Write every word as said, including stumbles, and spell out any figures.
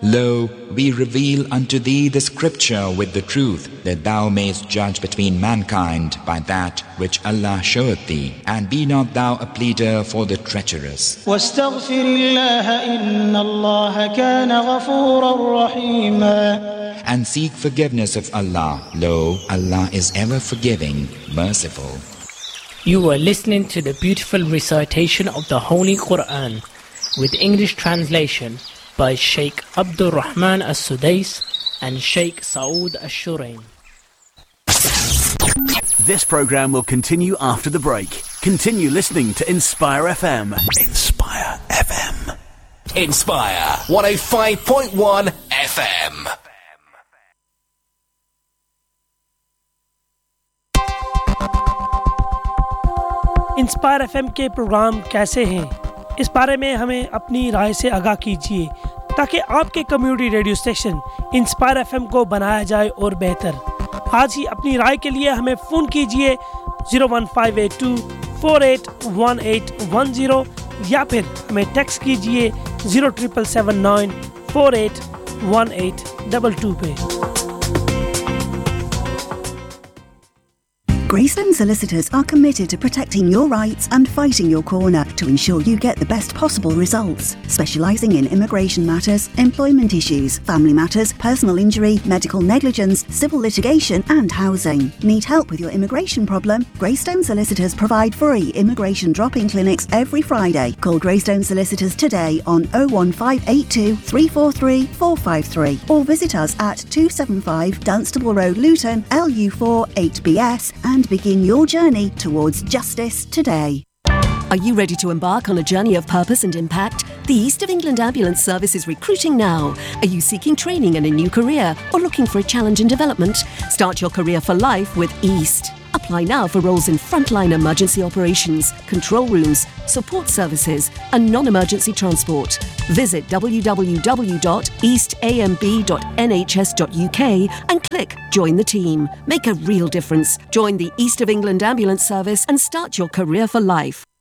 Lo, we reveal unto thee the scripture with the truth, that thou mayst judge between mankind by that which Allah showeth thee, and be not thou a pleader for the treacherous. واستغفر الله إن الله كان غفورا رحيما. And seek forgiveness of Allah. Lo, Allah is ever forgiving, merciful. You are listening to the beautiful recitation of the Holy Quran with English translation by Sheikh Abdul Rahman As-Sudais and Sheikh Saud Ash-Shurain. This program will continue after the break. Continue listening to Inspire F M. Inspire F M. Inspire one oh five point one F M. Inspire FM के programme कैसे हैं, इस बारे में हमें अपनी राय से आगाह कीजिए ताकि आपके community radio station inspire FM को बनाया जाए और बेहतर। आज ही अपनी राय के लिए हमें फ़ोन कीजिए zero one five eight to four eight one eight one zero या फिर हमें टेक्स्ट कीजिए zero triple seven nine four eight one eight double two पे। Greystone Solicitors are committed to protecting your rights and fighting your corner to ensure you get the best possible results. Specialising in immigration matters, employment issues, family matters, personal injury, medical negligence, civil litigation and housing. Need help with your immigration problem? Greystone Solicitors provide free immigration drop-in clinics every Friday. Call Greystone Solicitors today on oh one five eight two, three four three, four five three or visit us at two seven five Dunstable Road, Luton, L U four eight B S and begin your journey towards justice today. Are you ready to embark on a journey of purpose and impact? The East of England Ambulance Service is recruiting now. Are you seeking training and a new career or looking for a challenge in development? Start your career for life with East. Apply now for roles in frontline emergency operations, control rooms, support services and non-emergency transport. Visit w w w dot east a m b dot n h s dot u k and click Join the Team. Make a real difference. Join the East of England Ambulance Service and start your career for life.